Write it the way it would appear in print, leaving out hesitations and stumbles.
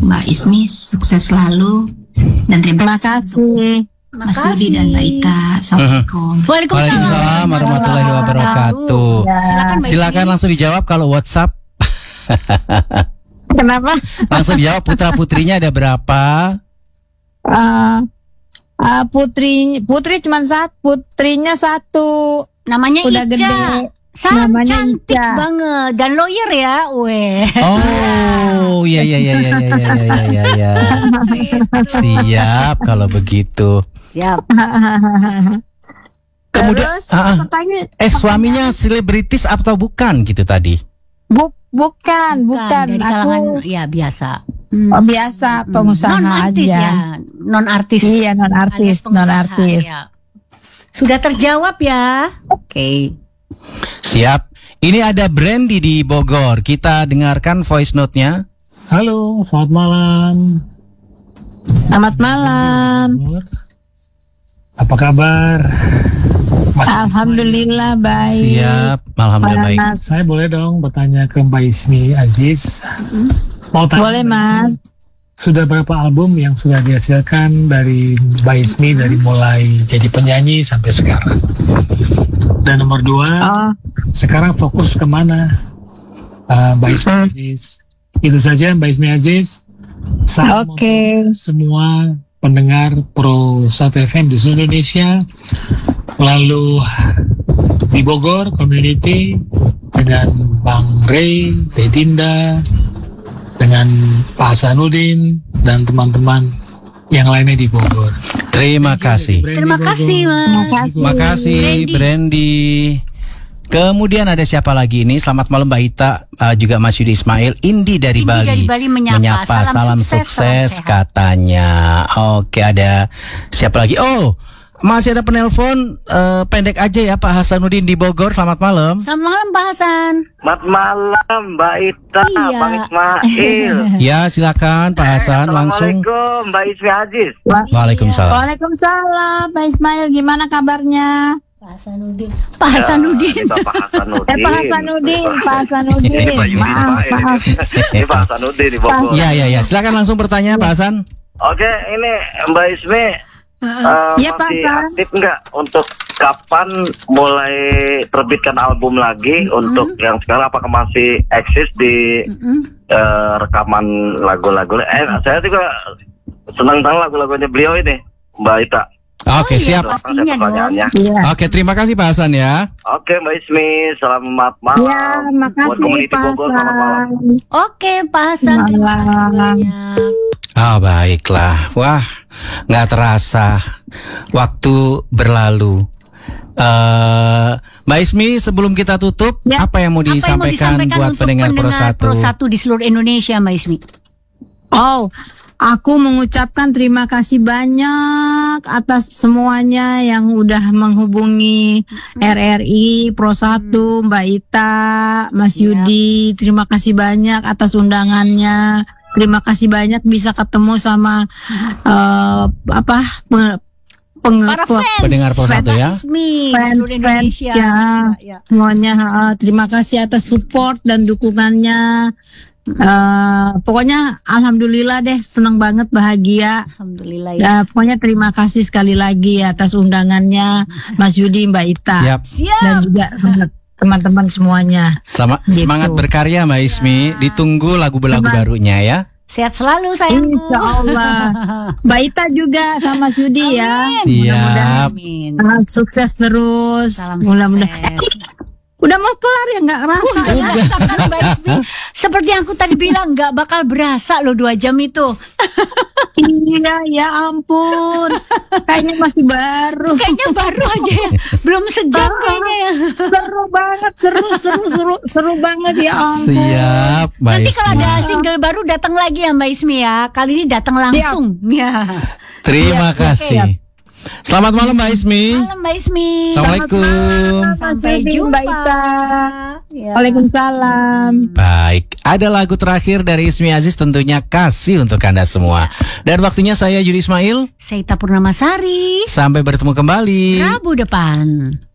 Mbak Ismi, sukses selalu dan terima kasih Mas Yudi dan Mbak Ita. Assalamualaikum. Waalaikumsalam warahmatullahi wabarakatuh. Silakan langsung dijawab kalau WhatsApp. Kenapa? Langsung dijawab, putra putrinya ada berapa? Putri cuma satu, putrinya satu. Namanya udah Ica. Gede. Namanya cantik Ica. banget dan lawyer ya, weh. Oh, iya. Siap kalau begitu. Yap. Kemudian, Terus suaminya selebritis atau bukan gitu tadi? Bukan. Dari kalangan, Aku ya biasa. biasa pengusaha Non-artis aja. ya, non-artis. Iya, non-artis, Alias pengusaha, non-artis. ya. Sudah terjawab ya. Oke. Siap. Ini ada Brandy di Bogor. Kita dengarkan voice note-nya. Halo, selamat malam. Selamat malam. Apa kabar? Alhamdulillah baik. Siap. Alhamdulillah baik. Mas. Saya boleh dong bertanya ke Mbak Ismi Aziz. Mau tanya, Boleh Mas. sudah berapa album yang sudah dihasilkan dari Mbak Ismi dari mulai jadi penyanyi sampai sekarang? Dan nomor 2, sekarang fokus kemana Mbak Ismi Aziz? Itu saja Mbak Ismi Aziz. Oke. Semua pendengar Pro 1 FM di seluruh Indonesia, lalu di Bogor community dengan Bang Ray, Teh Dinda, dengan Pak Hasanuddin dan teman-teman yang lainnya di Bogor. Terima kasih. Terima kasih, Mas. Terima kasih Brandy. Kemudian ada siapa lagi ini? Selamat malam Mbak Ita, juga Mas Yudi Ismail. Indi dari Bali menyapa. Salam sukses katanya. Oke, ada siapa lagi? Oh, masih ada penelpon pendek aja ya Pak Hasanuddin di Bogor. Selamat malam. Selamat malam Pak Hasan. Selamat malam Mbak Ita, Iya. Bang Ismail. Ya silakan Pak Hasan langsung. Assalamualaikum Mbak Ismi Aziz. Waalaikumsalam. Waalaikumsalam Pak Ismail, gimana kabarnya? Pak Hasanuddin. Pak Hasanuddin. Ini Bapak Hasanuddin. Pak Hasanuddin. Ini Pak Yudi Maaf. Ismail. Ini Pak Hasanuddin di Bogor. Ya. Silakan langsung bertanya Pak Hasan. Oke, ini Mbak Ismi Iya, Pak masih Hasan. aktif nggak untuk kapan mulai terbitkan album lagi untuk yang sekarang, apakah masih eksis di rekaman lagu-lagu? Saya juga senang banget lagu-lagunya beliau ini, Mbak Ita. Oke, siap. Pastinya dong. Iya. Oke, terima kasih Pak Hasan ya. Oke Mbak Ismi, selamat malam. Ya, Buat makasih community Pak Bogor, selamat malam. Hasan. Oke, Pak Hasan. Terima kasih banyak. Baiklah. Wah, nggak terasa waktu berlalu. Mbak Ismi, sebelum kita tutup, Ya. apa yang mau disampaikan buat untuk pendengar Pro 1? Pro 1 di seluruh Indonesia, Mbak Ismi? Aku mengucapkan terima kasih banyak atas semuanya yang udah menghubungi RRI Pro 1, Mbak Ita, Mas Yudi. Terima kasih banyak atas undangannya. Terima kasih banyak bisa ketemu sama Para fans. pendengar Pro 1 ya. Ismi di seluruh Indonesia. Ya. semuanya. Terima kasih atas support dan dukungannya. Pokoknya alhamdulillah deh, senang banget, bahagia. Alhamdulillah ya. Pokoknya terima kasih sekali lagi atas undangannya Mas Yudi, Mbak Ita, Siap. dan juga teman-teman semuanya. Semangat berkarya Mbak Ismi. Ditunggu lagu-lagu barunya ya. Sehat selalu sayangku. Insya Allah. Mbak Ita juga sama Mas Yudi ya. Siap. Amin. Sukses terus. Salam Mudah-mudahan. sukses. Udah mau kelar ya, nggak rasa ya. Rasakan Mbak Ismi. Seperti yang aku tadi bilang, nggak bakal berasa loh 2 jam itu. Iya, ya ampun. Kayaknya masih baru. Kayaknya baru aja ya. Belum sejam kayaknya ya. Seru banget, seru banget ya ampun. Siap Mbak Nanti kalau Ismi. ada single baru datang lagi ya Mbak Ismi ya. Kali ini datang langsung. Ya. Terima kasih. Selamat malam Mbak Ismi. Malam Mbak Ismi. Assalamualaikum. Sampai Mas Yudi, jumpa. Mbak Ita. Ya. Waalaikumsalam. Baik, ada lagu terakhir dari Ismi Aziz, tentunya kasih untuk Anda semua. Dan waktunya saya Yudi Ismail. Saya Ita Purnamasari. Sampai bertemu kembali. Rabu depan.